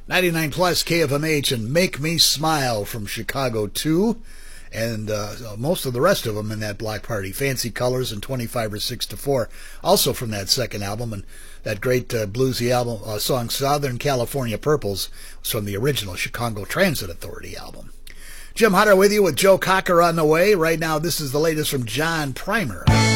99 plus KFMH and Make Me Smile from Chicago 2. And most of the rest of them in that block party. Fancy Colors and 25 or 6 to 4. Also from that second album. And that great bluesy album song Southern California Purples was from the original Chicago Transit Authority album. Jim Hutter with you with Joe Cocker on the way. Right now, this is the latest from John Primer.